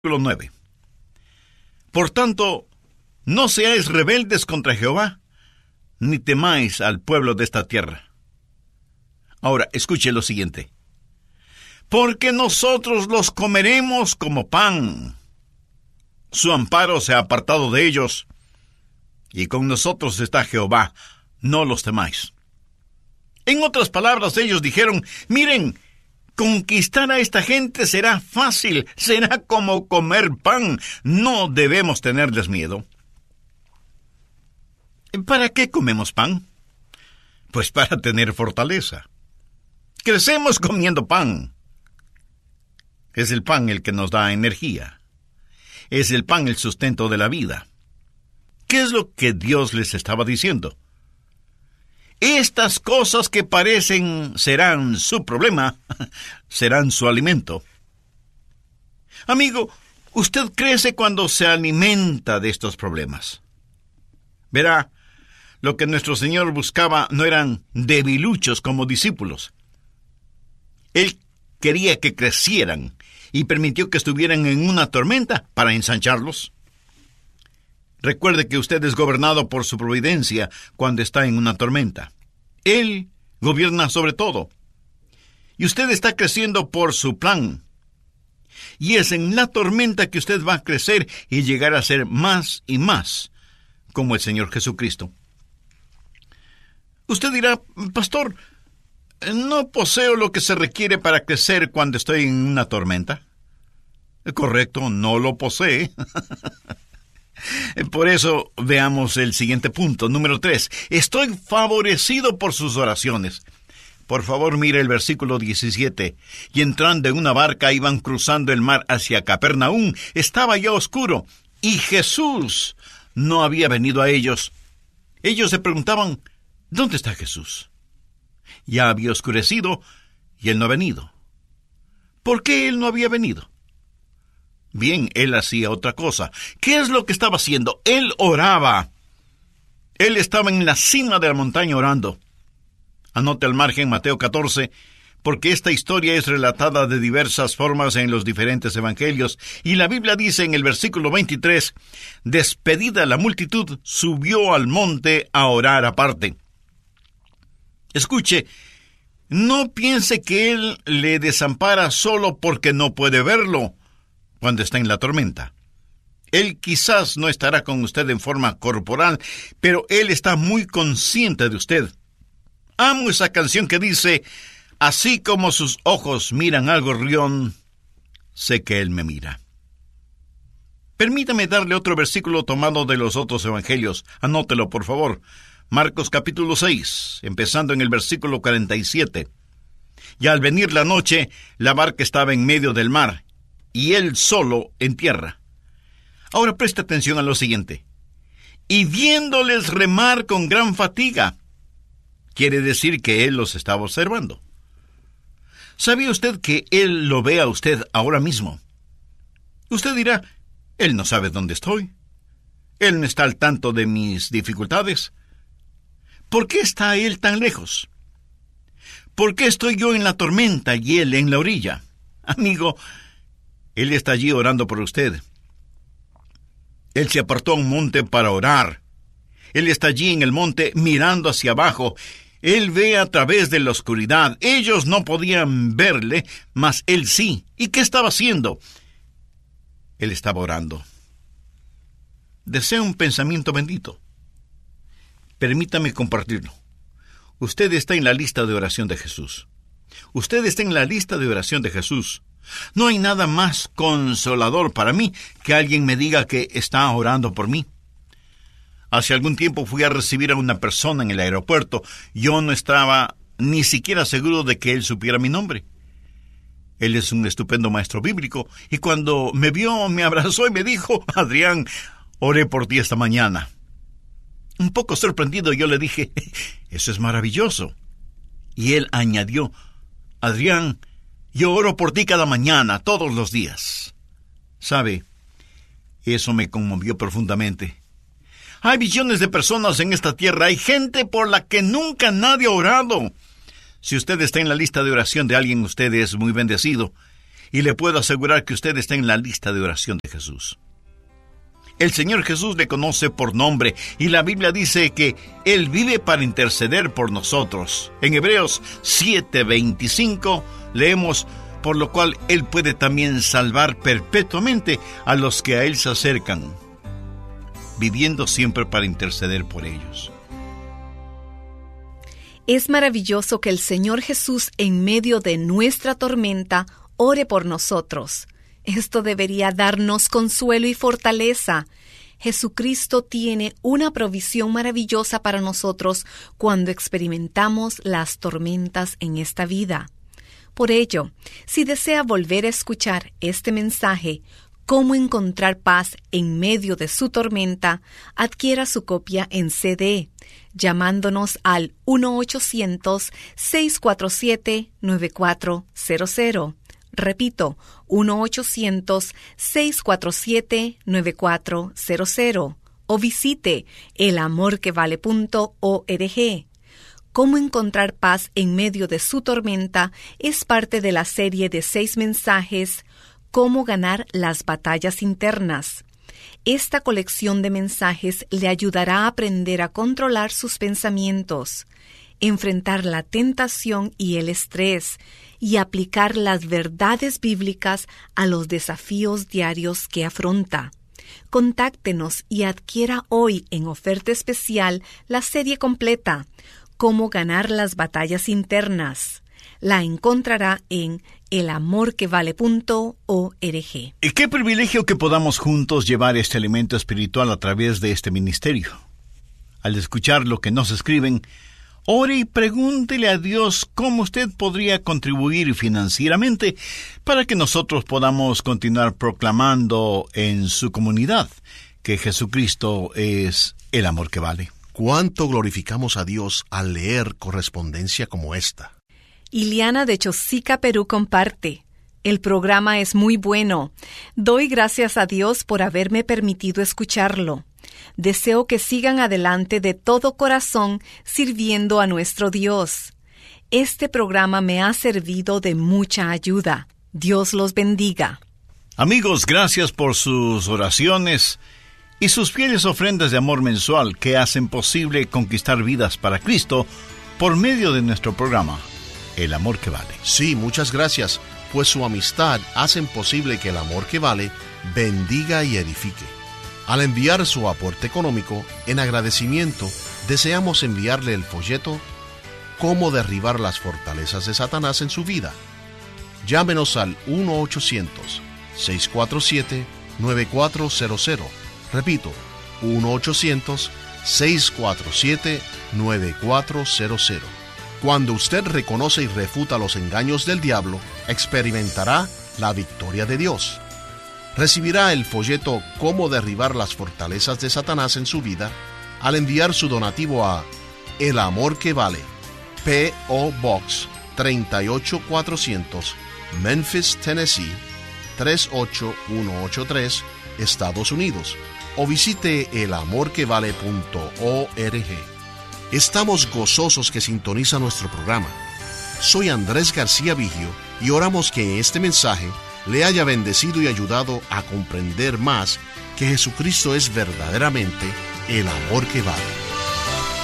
Versículo 9. Por tanto, no seáis rebeldes contra Jehová, ni temáis al pueblo de esta tierra. Ahora, escuche lo siguiente. Porque nosotros los comeremos como pan. Su amparo se ha apartado de ellos, y con nosotros está Jehová, no los temáis. En otras palabras, ellos dijeron, miren, conquistar a esta gente será fácil, será como comer pan, no debemos tenerles miedo. ¿Para qué comemos pan? Pues para tener fortaleza. Crecemos comiendo pan. Es el pan el que nos da energía. Es el pan el sustento de la vida. ¿Qué es lo que Dios les estaba diciendo? Estas cosas que parecen serán su problema, serán su alimento. Amigo, usted crece cuando se alimenta de estos problemas. Verá, lo que nuestro Señor buscaba no eran debiluchos como discípulos. Él quería que crecieran y permitió que estuvieran en una tormenta para ensancharlos. Recuerde que usted es gobernado por su providencia cuando está en una tormenta. Él gobierna sobre todo. Y usted está creciendo por su plan. Y es en la tormenta que usted va a crecer y llegar a ser más y más como el Señor Jesucristo. Usted dirá, pastor, ¿no poseo lo que se requiere para crecer cuando estoy en una tormenta? Correcto, no lo posee. Por eso, veamos el siguiente punto, número 3. Estoy favorecido por sus oraciones. Por favor, mire el versículo 17. Y entrando en una barca, iban cruzando el mar hacia Capernaum. Estaba ya oscuro, y Jesús no había venido a ellos. Ellos se preguntaban, ¿dónde está Jesús? Ya había oscurecido, y Él no ha venido. ¿Por qué Él no había venido? Bien, Él hacía otra cosa. ¿Qué es lo que estaba haciendo? Él oraba. Él estaba en la cima de la montaña orando. Anote al margen Mateo 14, porque esta historia es relatada de diversas formas en los diferentes evangelios, y la Biblia dice en el versículo 23, despedida la multitud, subió al monte a orar aparte. Escuche, no piense que Él le desampara solo porque no puede verlo cuando está en la tormenta. Él quizás no estará con usted en forma corporal, pero Él está muy consciente de usted. Amo esa canción que dice, así como sus ojos miran al gorrión, sé que Él me mira. Permítame darle otro versículo tomado de los otros evangelios. Anótelo, por favor. Marcos capítulo 6, empezando en el versículo 47. Y al venir la noche, la barca estaba en medio del mar, y Él solo en tierra. Ahora preste atención a lo siguiente. Y viéndoles remar con gran fatiga, quiere decir que Él los estaba observando. ¿Sabía usted que Él lo ve a usted ahora mismo? Usted dirá, Él no sabe dónde estoy. Él no está al tanto de mis dificultades. ¿Por qué está Él tan lejos? ¿Por qué estoy yo en la tormenta y Él en la orilla? Amigo, Él está allí orando por usted. Él se apartó a un monte para orar. Él está allí en el monte mirando hacia abajo. Él ve a través de la oscuridad. Ellos no podían verle, mas Él sí. ¿Y qué estaba haciendo? Él estaba orando. Desea un pensamiento bendito. Permítame compartirlo. Usted está en la lista de oración de Jesús. Usted está en la lista de oración de Jesús. No hay nada más consolador para mí que alguien me diga que está orando por mí. Hace algún tiempo fui a recibir a una persona en el aeropuerto. Yo no estaba ni siquiera seguro de que él supiera mi nombre. Él es un estupendo maestro bíblico, y cuando me vio, me abrazó y me dijo, Adrián, oré por ti esta mañana. Un poco sorprendido, yo le dije, eso es maravilloso. Y él añadió, Adrián, yo oro por ti cada mañana, todos los días. ¿Sabe? Eso me conmovió profundamente. Hay billones de personas en esta tierra, hay gente por la que nunca nadie ha orado. Si usted está en la lista de oración de alguien, usted es muy bendecido. y le puedo asegurar que usted está en la lista de oración de Jesús. El Señor Jesús le conoce por nombre y la Biblia dice que Él vive para interceder por nosotros. En Hebreos 7:25 leemos: por lo cual Él puede también salvar perpetuamente a los que a Él se acercan, viviendo siempre para interceder por ellos. Es maravilloso que el Señor Jesús, en medio de nuestra tormenta, ore por nosotros. Esto debería darnos consuelo y fortaleza. Jesucristo tiene una provisión maravillosa para nosotros cuando experimentamos las tormentas en esta vida. Por ello, si desea volver a escuchar este mensaje, Cómo encontrar paz en medio de su tormenta, adquiera su copia en CD, llamándonos al 1-800-647-9400. Repito, 1-800-647-9400. O visite elamorquevale.org. Cómo encontrar paz en medio de su tormenta es parte de la serie de 6 mensajes Cómo ganar las batallas internas. Esta colección de mensajes le ayudará a aprender a controlar sus pensamientos, enfrentar la tentación y el estrés y aplicar las verdades bíblicas a los desafíos diarios que afronta. Contáctenos y adquiera hoy en oferta especial la serie completa, Cómo ganar las batallas internas. La encontrará en elamorquevale.org. Y qué privilegio que podamos juntos llevar este alimento espiritual a través de este ministerio. Al escuchar lo que nos escriben, ore y pregúntele a Dios cómo usted podría contribuir financieramente para que nosotros podamos continuar proclamando en su comunidad que Jesucristo es el amor que vale. ¿Cuánto glorificamos a Dios al leer correspondencia como esta? Iliana de Chosica, Perú, comparte: el programa es muy bueno. Doy gracias a Dios por haberme permitido escucharlo. Deseo que sigan adelante de todo corazón sirviendo a nuestro Dios. Este programa me ha servido de mucha ayuda. Dios los bendiga. Amigos, gracias por sus oraciones y sus fieles ofrendas de amor mensual que hacen posible conquistar vidas para Cristo por medio de nuestro programa, El Amor que Vale. Sí, muchas gracias, pues su amistad hacen posible que el amor que vale bendiga y edifique. Al enviar su aporte económico, en agradecimiento, deseamos enviarle el folleto Cómo derribar las fortalezas de Satanás en su vida. Llámenos al 1-800-647-9400. Repito, 1-800-647-9400. Cuando usted reconoce y refuta los engaños del diablo, experimentará la victoria de Dios. Recibirá el folleto Cómo derribar las fortalezas de Satanás en su vida al enviar su donativo a El Amor que Vale, P.O. Box 38400, Memphis, Tennessee 38183, Estados Unidos, o visite elamorquevale.org. Estamos gozosos que sintoniza nuestro programa. Soy Andrés García Vigio y oramos que este mensaje le haya bendecido y ayudado a comprender más que Jesucristo es verdaderamente el amor que vale.